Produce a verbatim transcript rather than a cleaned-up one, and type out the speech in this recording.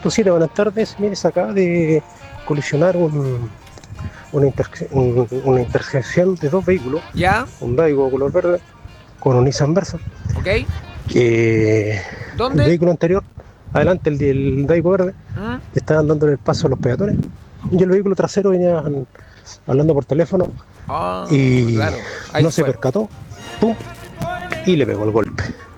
punto siete, buenas tardes. Mire, se acaba de colisionar un, una, interse- un- una intersección de dos vehículos, ¿Ya? un Daigo color verde con un Nissan Versa. ¿Ok? Que el ¿Dónde? vehículo anterior, adelante, el, del Daigo verde, ¿Mm? estaban dando el paso a los peatones y el vehículo trasero venía hablando por teléfono Ah, y claro. Ahí no se fue. percató, pum, y le pegó el golpe.